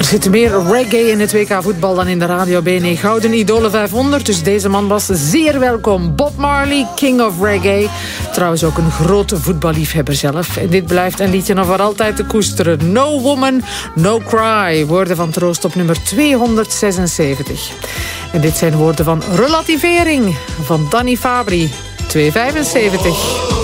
zit meer reggae in het WK voetbal dan in de Radio BNE Gouden Idolen 500. Dus deze man was zeer welkom. Bob Marley, King of Reggae. Trouwens ook een grote voetballiefhebber zelf. En dit blijft een liedje nog voor altijd te koesteren. No Woman, No Cry. Woorden van troost op nummer 276. En dit zijn woorden van relativering van Danny Fabri. 275.